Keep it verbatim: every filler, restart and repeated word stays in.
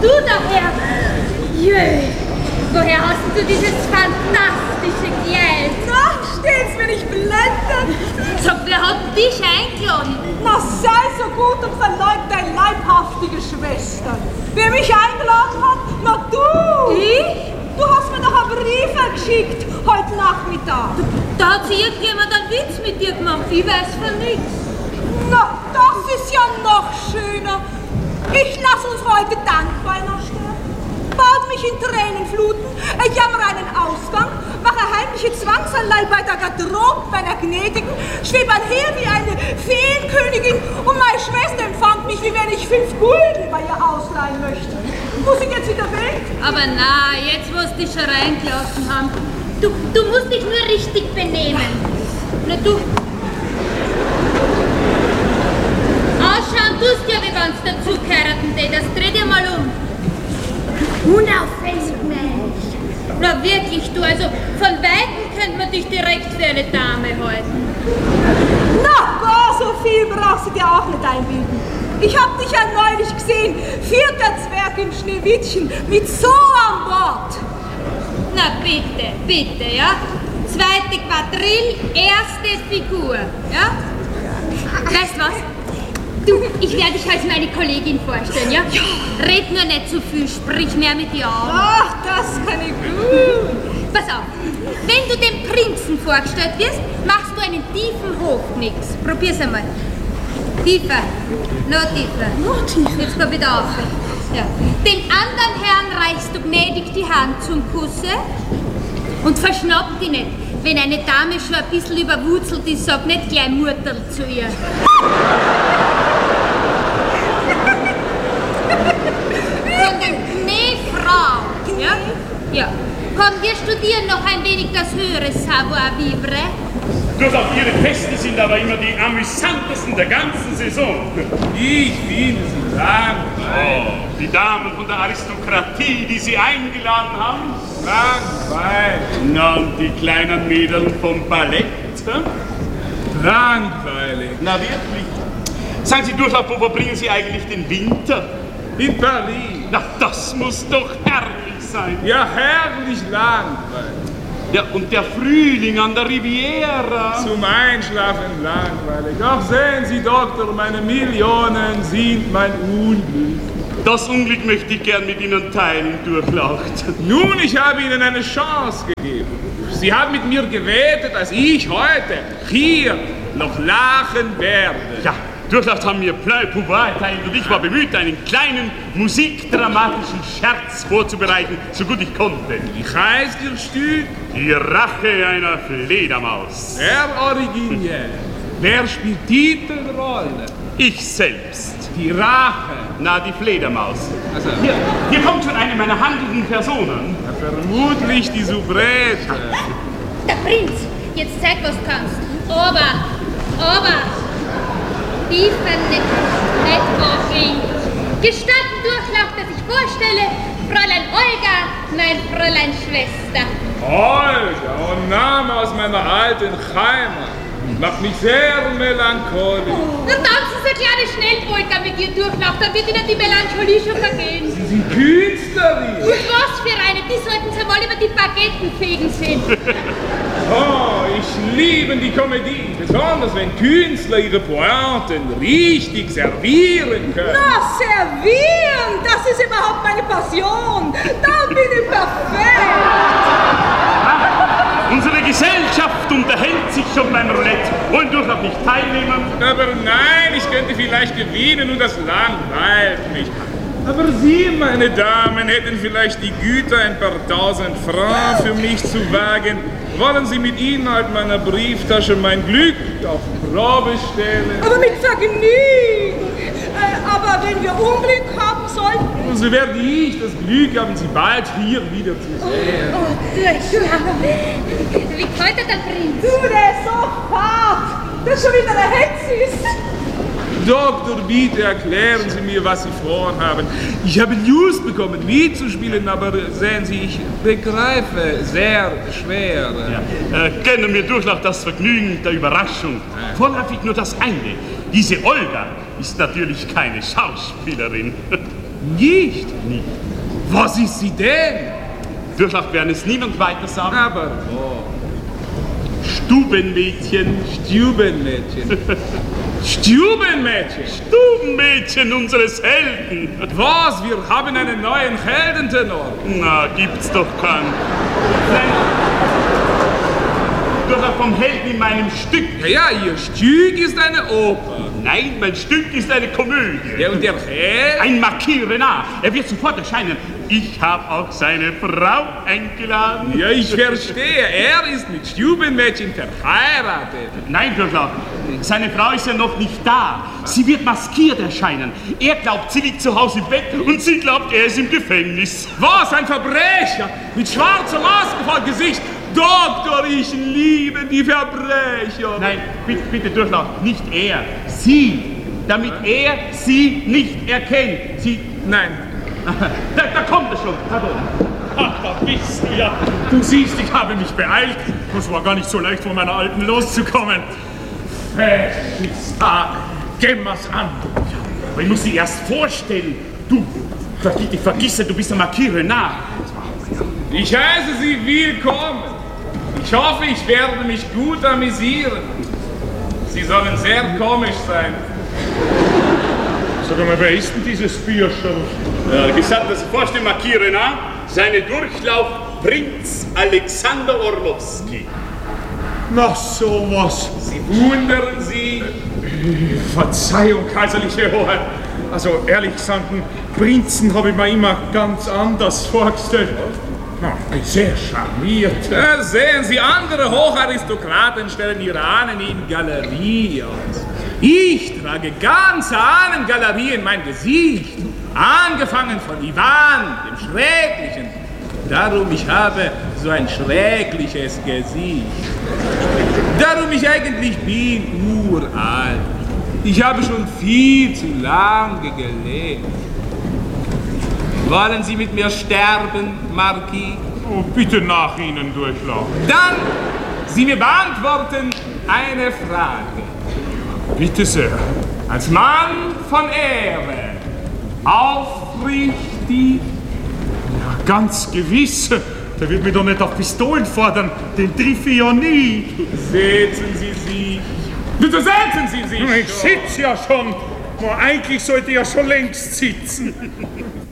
du daher? Jö, woher hast du dieses fantastische Geld? Na, steht's mir nicht blendend? Sag, wer hat dich eingeladen? Na, sei so gut und verleug deine leibhaftige Schwester. Wer mich eingeladen hat? Na, du! Ich? Du hast mir doch einen Brief geschickt, heute Nachmittag. Da hat sich irgendjemand einen Witz mit dir gemacht, ich weiß von nichts. Na, das ist ja noch schöner. Ich lass uns heute Dankbeiner stellen, bad mich in Tränenfluten, jammer einen Ausgang, mache heimliche Zwangsanleihe bei der Garderobe meiner Gnädigen, schweb einher wie eine Feenkönigin und meine Schwester empfand mich, wie wenn ich fünf Gulden bei ihr ausleihen möchte. Muss ich jetzt wieder weg? Aber na, jetzt wo sie dich schon reingelassen haben, du, du musst dich nur richtig benehmen. Na du... Ausschauen tust ja, wie wenn's dazu geheiraten tätest. Dreh dir mal um. Unauffällig, Mensch. Na wirklich, du, also von Weitem könnte man dich direkt für eine Dame halten. Na, gar so viel brauchst du dir auch nicht einbilden. Ich hab dich ja neulich gesehen, vierter Zwerg im Schneewittchen, mit so an Bord. Na bitte, bitte, ja? Zweite Quadrille, erste Figur, ja? Weißt was? Du, ich werde dich als meine Kollegin vorstellen, ja? Ja. Red nur nicht zu viel, sprich mehr mit dir an. Ach, das kann ich gut. Pass auf, wenn du dem Prinzen vorgestellt wirst, machst du einen tiefen Hochknicks. Probier's einmal. Tiefer, noch tiefer. Noch tiefer. Jetzt komm wieder auf. Ja. Den anderen Herrn reichst du gnädig die Hand zum Kusse und verschnapp die nicht. Wenn eine Dame schon ein bisschen überwurzelt ist, sag nicht gleich Murterl zu ihr. Sondern Gnä-Frau. Ja? Ja. Komm, wir studieren noch ein wenig das höhere Savoir-vivre. Durchaus Ihre Feste sind aber immer die amüsantesten der ganzen Saison. Ich finde sie langweilig. Oh, die Damen von der Aristokratie, die Sie eingeladen haben. Langweilig. Na, und die kleinen Mädel vom Ballett? Hm? Langweilig. Na, wirklich? Sagen Sie Durchlauf, wo verbringen Sie eigentlich den Winter? In Berlin. Na, das muss doch herrlich sein. Ja, herrlich langweilig. Ja, und der Frühling an der Riviera. Zum Einschlafen langweilig. Doch sehen Sie, Doktor, meine Millionen sind mein Unglück. Das Unglück möchte ich gern mit Ihnen teilen, Durchlaucht. Nun, ich habe Ihnen eine Chance gegeben. Sie haben mit mir gewettet, dass ich heute hier noch lachen werde. Ja, Durchlaucht haben mir Plein Pouvoir erteilt und ich war bemüht, einen kleinen musikdramatischen Scherz vorzubereiten, so gut ich konnte. Wie heißt Ihr Stück? Die Rache einer Fledermaus. Sehr originell. Wer spielt Titelrolle? Ich selbst. Die Rache. Na, die Fledermaus. Also, Hier, hier kommt schon eine meiner handelnden Personen. ja, vermutlich die Soubrette. Der Prinz, jetzt zeig, was du kannst. Aber, aber, tiefer nicht, nicht wackeln. Gestatten Durchlauf, dass ich vorstelle, Fräulein Olga, mein Fräulein Schwester. Olga, ein Name aus meiner alten Heimat. Macht mich sehr melancholisch. Dann tanzen Sie eine kleine Schnellpolka mit ihr Durchlauf, dann wird Ihnen die Melancholie schon vergehen. Sie sind Künstlerin. Und was für eine, die sollten Sie mal über die Baguetten fegen sehen. Oh, ich liebe die Komödie. Besonders wenn Künstler ihre Pointen richtig servieren können. Na, servieren, das ist überhaupt meine Passion. Da bin ich perfekt. Unsere Gesellschaft unterhält sich schon beim Roulette. Wollen Durchlauf nicht teilnehmen? Aber nein, ich könnte vielleicht gewinnen und das langweilt mich. Aber Sie, meine Damen, hätten vielleicht die Güte, ein paar tausend Francs für mich zu wagen. Wollen Sie mit Inhalt meiner Brieftasche mein Glück auf Probe stellen? Aber mit Vergnügen. Äh, aber wenn wir Unglück haben sollten... So werde ich das Glück haben, Sie bald hier wieder zu sehen. Oh, Durchlauf. Wie gefällt dir der Prinz? Du, der ist so fad. Das ist schon wieder der Hetzis. Doktor, bitte erklären Sie mir, was Sie vorhaben. Ich habe News bekommen, Lied zu spielen, aber sehen Sie, ich begreife sehr schwer. Ja. Äh, gönnen mir Durchlauf das Vergnügen der Überraschung. Vorläufig nur das eine. Diese Olga ist natürlich keine Schauspielerin. Nicht? Nicht. Was ist sie denn? Durchlaucht werden es niemand weiter sagen. Aber wo? Stubenmädchen. Stubenmädchen. Stubenmädchen. Stubenmädchen unseres Helden. Was? Wir haben einen neuen Heldentenor. Na, gibt's doch keinen. Nein. Durchlaucht vom Helden in meinem Stück. Ja, ja, Ihr Stück ist eine Oper. Nein, mein Stück ist eine Komödie. Ja, und der Held? Ein Marquis Renard. Er wird sofort erscheinen. Ich habe auch seine Frau eingeladen. Ja, ich verstehe. Er ist mit Stubenmädchen verheiratet. Nein, Durchlaucht. Seine Frau ist ja noch nicht da. Sie wird maskiert erscheinen. Er glaubt, sie liegt zu Hause im Bett und sie glaubt, er ist im Gefängnis. Was? Ein Verbrecher? Mit schwarzer Maske vor Gesicht? Doktor, ich liebe die Verbrecher. Nein, bitte, bitte Durchlaucht. Nicht er. Sie. Damit er sie nicht erkennt. Sie... Nein. Da, da kommt er schon. Pardon. Ach, da bist du ja. Du siehst, ich habe mich beeilt. Es war gar nicht so leicht, von meiner Alten loszukommen. Ah, gemmers an. Aber ich muss sie erst vorstellen. Du, vergiss, vergiss du bist der Marquis Renard. Ich heiße Sie willkommen. Ich hoffe, ich werde mich gut amüsieren. Sie sollen sehr komisch sein. Sag mal, wer ist denn dieses Bürscherl? Ja, gesagt, dass ich vorstelle, Marquis Renard, seine Durchlauf Prinz Alexander Orlowski. Na, sowas. Sie wundern Sie. Verzeihung, kaiserliche Hoheit. Also, ehrlich gesagt, einen Prinzen habe ich mir immer ganz anders vorgestellt. Na, ich bin sehr charmiert. Ja, sehen Sie, andere Hocharistokraten stellen ihre Ahnen in Galerie aus. Ich trage ganz Ahnengalerie in mein Gesicht. Angefangen von Ivan, dem Schrecklichen. Darum, ich habe so ein schreckliches Gesicht. Darum, ich eigentlich bin uralt. Ich habe schon viel zu lange gelebt. Wollen Sie mit mir sterben, Marquis? Oh, bitte nach Ihnen durchlaufen. Dann, Sie mir beantworten eine Frage. Bitte sehr. Als Mann von Ehre, aufrichtig? Ja, ganz gewiss. Der wird mich doch nicht auf Pistolen fordern. Den triff ich ja nie. Setzen Sie sich. Bitte setzen Sie sich. Ich sitze ja schon. Eigentlich sollte ich ja schon längst sitzen.